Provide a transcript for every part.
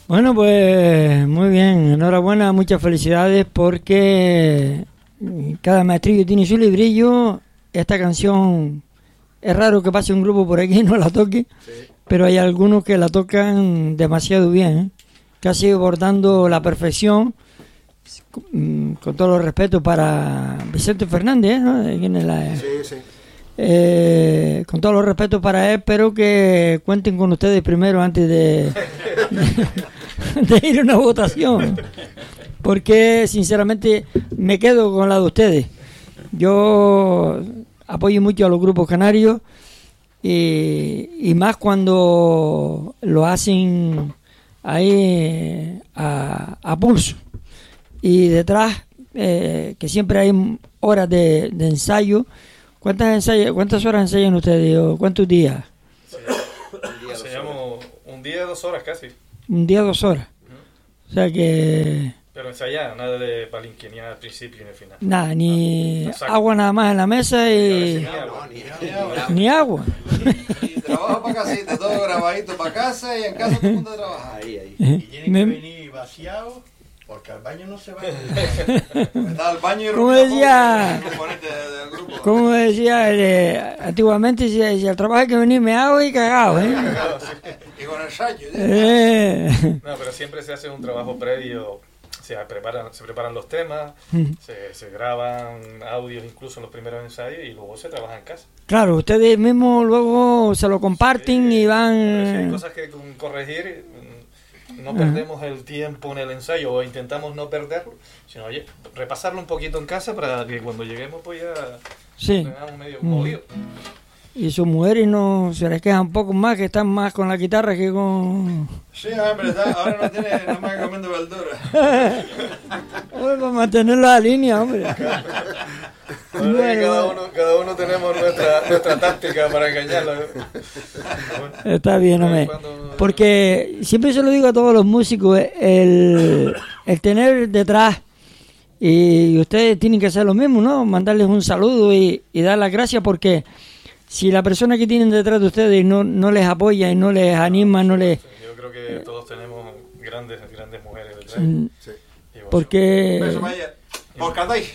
Bueno, pues muy bien, enhorabuena, muchas felicidades porque cada maestrillo tiene su librillo. Esta canción es raro que pase un grupo por aquí y no la toque, sí, pero hay algunos que la tocan demasiado bien, ¿eh? Casi bordando la perfección, con todo el respeto para Vicente Fernández, ¿no? Sí, sí. Con todos los respetos para él, pero que cuenten con ustedes primero antes de ir a una votación, porque sinceramente me quedo con la de ustedes. Yo apoyo mucho a los grupos canarios y más cuando lo hacen ahí a pulso y detrás, que siempre hay horas de ensayo. ¿Cuántas horas ensayan ustedes o cuántos días? Sí, ensayamos un día, 2 horas casi. Un día, 2 horas. O sea que... Pero ensayar, nada de palinquear al principio ni al final. Nada, ni agua nada más en la mesa y... Ni agua. Y trabajo para casita, todo grabadito para casa y en casa todo el mundo trabaja. Ahí. Y tienen que venir vaciados porque al baño no se va. Está al baño y como decía antiguamente, si al trabajo hay que venir meado y cagado, ¿eh? Y con el sayo. No, pero siempre se hace un trabajo previo. Se preparan los temas, se graban audios incluso en los primeros ensayos y luego se trabaja en casa. Claro, ustedes mismos luego se lo comparten y van... Si hay cosas que corregir, no perdemos el tiempo en el ensayo o intentamos no perderlo, sino oye, repasarlo un poquito en casa para que cuando lleguemos pues ya tengamos medio movido. Y sus mujeres no se les quejan un poco más, que están más con la guitarra que con... Sí, hombre, ahora no tiene nada más comiendo verdura. Para mantener la línea, hombre. Bueno, cada uno tenemos nuestra táctica para engañarla. Está bien, hombre. Porque siempre se lo digo a todos los músicos, el tener detrás, y ustedes tienen que hacer lo mismo, ¿no? Mandarles un saludo y dar las gracias, porque si la persona que tienen detrás de ustedes no les apoya y no les anima, no les... Yo creo que todos tenemos grandes mujeres detrás. Sí. Porque... Beso, Maya. ¿Os cantáis?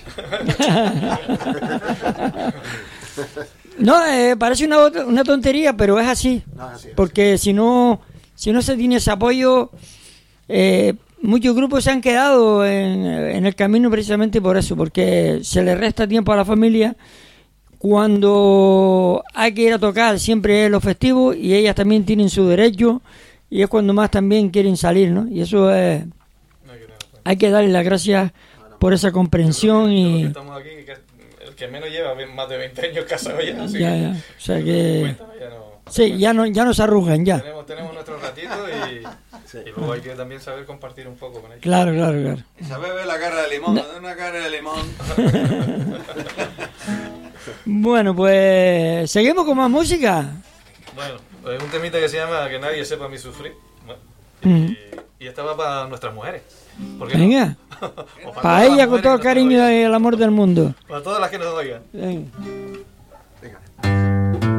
No, parece una tontería, pero es así. Porque si no se tiene ese apoyo, muchos grupos se han quedado en el camino precisamente por eso, porque se le resta tiempo a la familia. Cuando hay que ir a tocar siempre es los festivos y ellas también tienen su derecho y es cuando más también quieren salir, ¿no? Y eso es... Hay que darle las gracias por esa comprensión y... Estamos aquí, el que menos lleva más de 20 años casado ya. Así ya. O sea que... Sí, ya no se arrugan ya. Tenemos nuestro ratito y luego hay que también saber compartir un poco con ellos. Claro. Y saber ver la cara de limón, una cara de limón. Bueno, pues seguimos con más música. Bueno, es un temita que se llama Que nadie sepa mi sufrir. Bueno, y esta va para nuestras mujeres. Venga, para ella con todo el cariño y el amor del mundo. Para todas las que nos oigan. Venga.